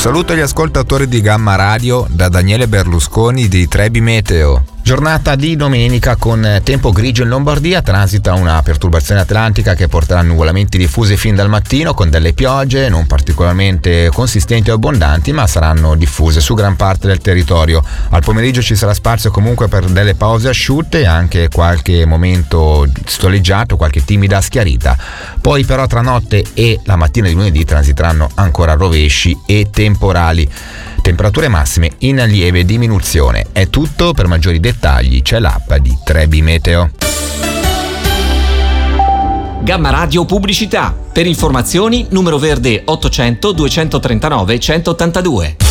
saluto agli ascoltatori di Gamma Radio da Daniele Berlusconi di Trebi Meteo. Giornata di domenica con tempo grigio in Lombardia, transita una perturbazione atlantica che porterà nuvolamenti diffusi fin dal mattino con delle piogge non particolarmente consistenti o abbondanti, ma saranno diffuse su gran parte del territorio. Al pomeriggio ci sarà spazio comunque per delle pause asciutte e anche qualche momento soleggiato, qualche timida schiarita. Poi però tra notte e la mattina di lunedì transiteranno ancora rovesci e temporali. Temperature massime in lieve diminuzione. È tutto, per maggiori dettagli c'è l'app di Trebi Meteo. Gamma Radio Pubblicità. Per informazioni numero verde 800 239 182.